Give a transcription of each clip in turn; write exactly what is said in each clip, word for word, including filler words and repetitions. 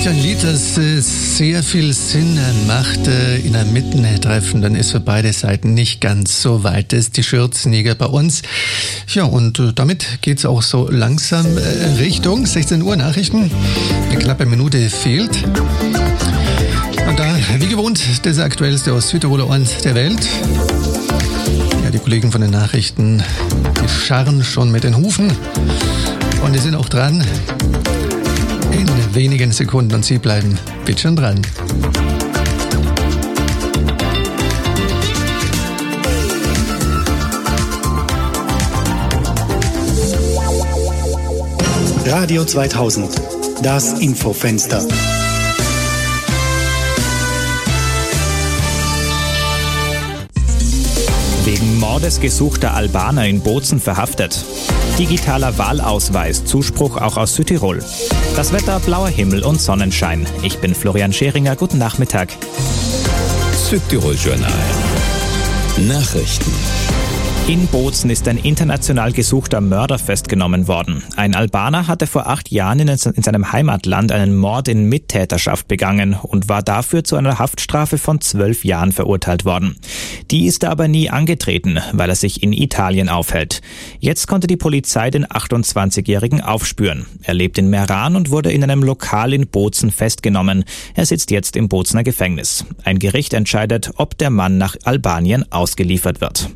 ein Lied, das äh, sehr viel Sinn macht. Äh, in einem Mittentreffen, dann ist für beide Seiten nicht ganz so weit. Das ist die Schürzenjäger bei uns. Ja, und äh, damit geht's auch so langsam äh, Richtung sechzehn Uhr Nachrichten. Eine knappe Minute fehlt. Und da, wie gewohnt, das aktuellste aus Südtiroler und der Welt. Ja, die Kollegen von den Nachrichten, die scharren schon mit den Hufen. Und die sind auch dran. In wenigen Sekunden und Sie bleiben bitte schon dran. Radio zweitausend, das Infofenster. Wegen Mordes gesuchter Albaner in Bozen verhaftet. Digitaler Wahlausweis, Zuspruch auch aus Südtirol. Das Wetter, blauer Himmel und Sonnenschein. Ich bin Florian Scheringer, guten Nachmittag. Südtirol Journal. Nachrichten. In Bozen ist ein international gesuchter Mörder festgenommen worden. Ein Albaner hatte vor acht Jahren in seinem Heimatland einen Mord in Mittäterschaft begangen und war dafür zu einer Haftstrafe von zwölf Jahren verurteilt worden. Die ist er aber nie angetreten, weil er sich in Italien aufhält. Jetzt konnte die Polizei den achtundzwanzigjährigen aufspüren. Er lebt in Meran und wurde in einem Lokal in Bozen festgenommen. Er sitzt jetzt im Bozener Gefängnis. Ein Gericht entscheidet, ob der Mann nach Albanien ausgeliefert wird.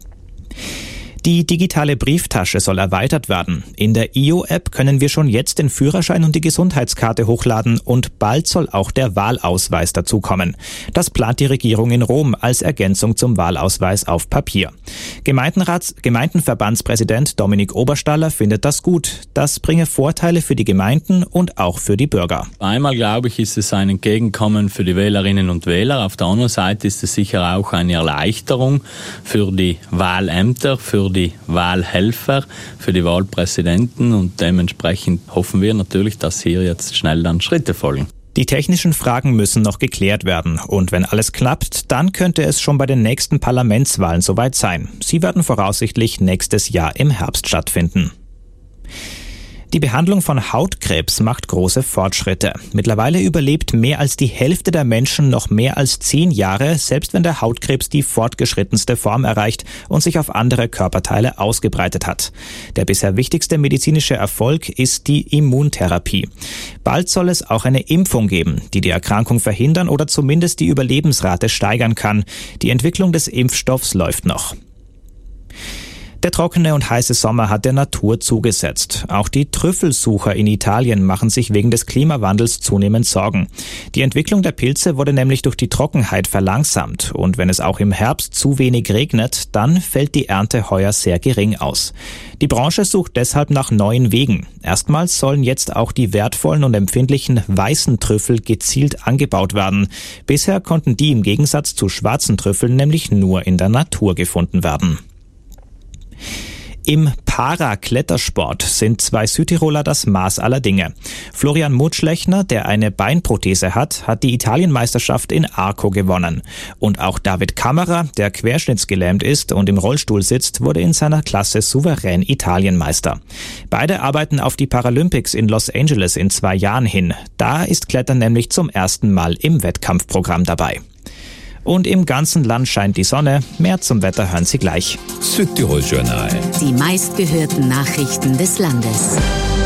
Die digitale Brieftasche soll erweitert werden. In der I O-App können wir schon jetzt den Führerschein und die Gesundheitskarte hochladen und bald soll auch der Wahlausweis dazukommen. Das plant die Regierung in Rom als Ergänzung zum Wahlausweis auf Papier. Gemeindenrats, Gemeindenverbandspräsident Dominik Oberstaller findet das gut. Das bringe Vorteile für die Gemeinden und auch für die Bürger. Einmal, glaube ich, ist es ein Entgegenkommen für die Wählerinnen und Wähler. Auf der anderen Seite ist es sicher auch eine Erleichterung für die Wahlämter, für die die Wahlhelfer, für die Wahlpräsidenten und dementsprechend hoffen wir natürlich, dass hier jetzt schnell dann Schritte folgen. Die technischen Fragen müssen noch geklärt werden und wenn alles klappt, dann könnte es schon bei den nächsten Parlamentswahlen soweit sein. Sie werden voraussichtlich nächstes Jahr im Herbst stattfinden. Die Behandlung von Hautkrebs macht große Fortschritte. Mittlerweile überlebt mehr als die Hälfte der Menschen noch mehr als zehn Jahre, selbst wenn der Hautkrebs die fortgeschrittenste Form erreicht und sich auf andere Körperteile ausgebreitet hat. Der bisher wichtigste medizinische Erfolg ist die Immuntherapie. Bald soll es auch eine Impfung geben, die die Erkrankung verhindern oder zumindest die Überlebensrate steigern kann. Die Entwicklung des Impfstoffs läuft noch. Der trockene und heiße Sommer hat der Natur zugesetzt. Auch die Trüffelsucher in Italien machen sich wegen des Klimawandels zunehmend Sorgen. Die Entwicklung der Pilze wurde nämlich durch die Trockenheit verlangsamt. Und wenn es auch im Herbst zu wenig regnet, dann fällt die Ernte heuer sehr gering aus. Die Branche sucht deshalb nach neuen Wegen. Erstmals sollen jetzt auch die wertvollen und empfindlichen weißen Trüffel gezielt angebaut werden. Bisher konnten die im Gegensatz zu schwarzen Trüffeln nämlich nur in der Natur gefunden werden. Im Para-Klettersport sind zwei Südtiroler das Maß aller Dinge. Florian Mutschlechner, der eine Beinprothese hat, hat die Italienmeisterschaft in Arco gewonnen. Und auch David Kammerer, der querschnittsgelähmt ist und im Rollstuhl sitzt, wurde in seiner Klasse souverän Italienmeister. Beide arbeiten auf die Paralympics in Los Angeles in zwei Jahren hin. Da ist Klettern nämlich zum ersten Mal im Wettkampfprogramm dabei. Und im ganzen Land scheint die Sonne. Mehr zum Wetter hören Sie gleich. Südtirol Journal. Die meistgehörten Nachrichten des Landes.